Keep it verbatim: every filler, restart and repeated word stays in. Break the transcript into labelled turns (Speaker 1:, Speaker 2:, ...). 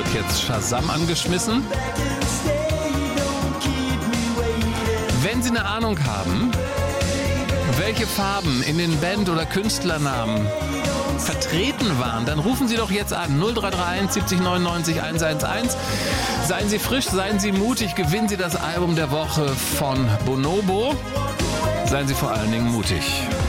Speaker 1: jetzt Shazam angeschmissen. Wenn Sie eine Ahnung haben, welche Farben in den Band- oder Künstlernamen vertreten waren, dann rufen Sie doch jetzt an null drei drei eins siebzig neunundneunzig hundertelf. Seien Sie frisch, seien Sie mutig, gewinnen Sie das Album der Woche von Bonobo. Seien Sie vor allen Dingen mutig.